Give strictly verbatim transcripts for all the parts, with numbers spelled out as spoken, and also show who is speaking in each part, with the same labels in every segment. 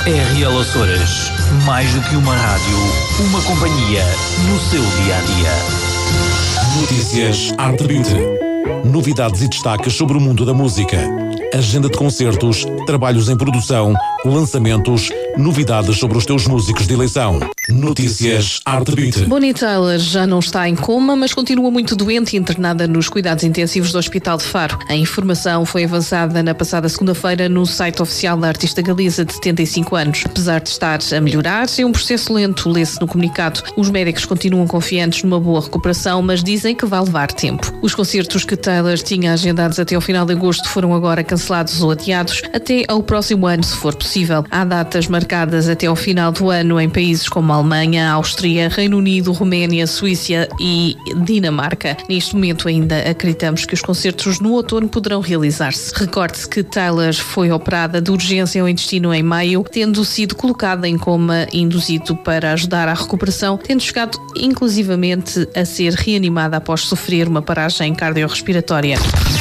Speaker 1: R L Açores, mais do que uma rádio, uma companhia no seu dia-a-dia.
Speaker 2: Notícias Arte vinte. Novidades e destaques sobre o mundo da música. Agenda de concertos, trabalhos em produção, lançamentos, novidades sobre os teus músicos de eleição. Notícias Arte vinte.
Speaker 3: Bonnie Tyler já não está em coma, mas continua muito doente e internada nos cuidados intensivos do Hospital de Faro. A informação foi avançada na passada segunda-feira no site oficial da artista galesa de setenta e cinco anos. Apesar de estar a melhorar, é um processo lento, lê-se no comunicado. Os médicos continuam confiantes numa boa recuperação, mas dizem que vai levar tempo. Os concertos que Tyler tinha agendados até ao final de agosto foram agora cancelados ou adiados até ao próximo ano, se for possível. Há datas marcadas até ao final do ano em países como a Alemanha, Áustria, Reino Unido, Roménia, Suíça e Dinamarca. Neste momento ainda acreditamos que os concertos no outono poderão realizar-se. Recorde-se que Tyler foi operada de urgência ao intestino em maio, tendo sido colocada em coma induzido para ajudar à recuperação, tendo chegado inclusivamente a ser reanimada após sofrer uma paragem cardiorrespiratória.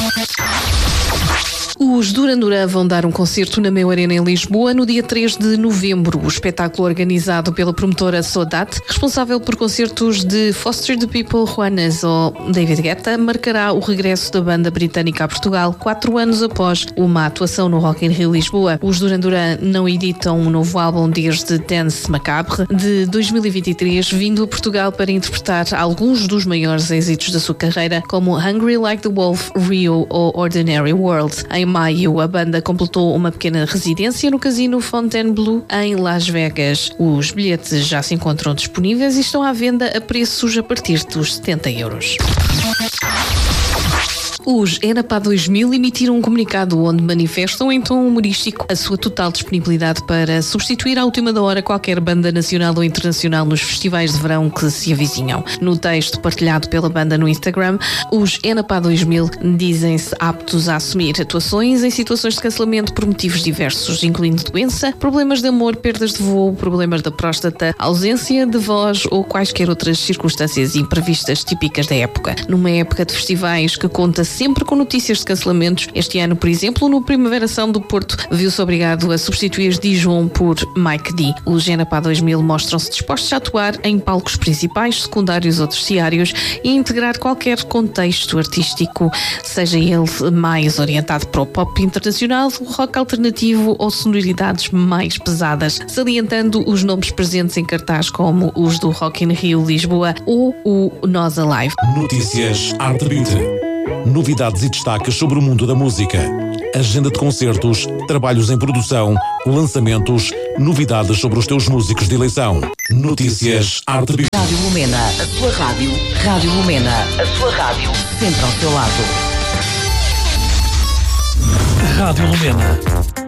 Speaker 3: Os Duran Duran vão dar um concerto na Meu Arena em Lisboa no dia três de novembro. O espetáculo organizado pela promotora Sodat, responsável por concertos de Foster the People, Juanes ou David Guetta, marcará o regresso da banda britânica a Portugal quatro anos após uma atuação no Rock in Rio Lisboa. Os Duran Duran não editam um novo álbum desde Dance Macabre de dois mil e vinte e três, vindo a Portugal para interpretar alguns dos maiores êxitos da sua carreira, como Hungry Like the Wolf, Rio ou Ordinary World. Em maio, a banda completou uma pequena residência no Casino Fontainebleau, em Las Vegas. Os bilhetes já se encontram disponíveis e estão à venda a preços a partir dos setenta euros. Os ENAPA dois mil emitiram um comunicado onde manifestam em tom humorístico a sua total disponibilidade para substituir à última da hora qualquer banda nacional ou internacional nos festivais de verão que se avizinham. No texto partilhado pela banda no Instagram, os ENAPA dois mil dizem-se aptos a assumir atuações em situações de cancelamento por motivos diversos, incluindo doença, problemas de amor, perdas de voo, problemas da próstata, ausência de voz ou quaisquer outras circunstâncias imprevistas típicas da época. Numa época de festivais que conta sempre com notícias de cancelamentos. Este ano, por exemplo, no Primavera Sound do Porto, viu-se obrigado a substituir Dijon por Mike D. Os ENAPA dois mil mostram-se dispostos a atuar em palcos principais, secundários ou terciários e integrar qualquer contexto artístico, seja ele mais orientado para o pop internacional, o rock alternativo ou sonoridades mais pesadas, salientando os nomes presentes em cartaz como os do Rock in Rio Lisboa ou o Nós Alive.
Speaker 2: Notícias Arte vinte. Novidades e destaques sobre o mundo da música. Agenda de concertos, trabalhos em produção, lançamentos, novidades sobre os teus músicos de eleição. Notícias Arte vinte.
Speaker 4: Rádio Lumena, a sua rádio. Rádio Lumena, a sua rádio. Sempre ao seu lado.
Speaker 1: Rádio Lumena.